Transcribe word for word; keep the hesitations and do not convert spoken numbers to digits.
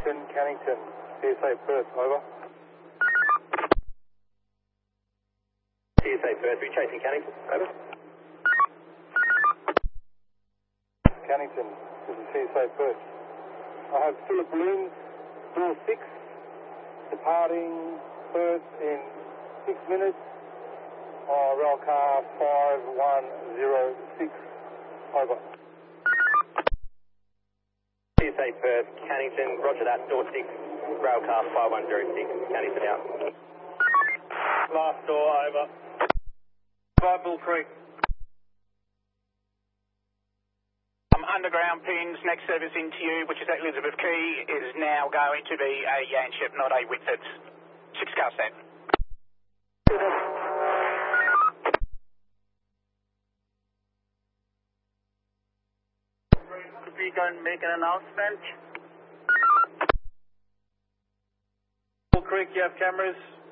Cannington, Cannington, C S A Perth, over. C S A Perth, we're chasing Cannington, over. Cannington, this is C S A Perth. I have Philip Balloons, door six, departing Perth in six minutes. Uh, rail car five one zero six, over. C S A Perth, Cannington, roger that, door six, rail car five one zero six, Cannington out. Last door, over. By Bull Creek. Um, underground pins, next service into you, which is at Elizabeth Quay, is now going to be a Yanship, not a Whitford. Six car set. We can make an announcement. Bull Creek, you have cameras.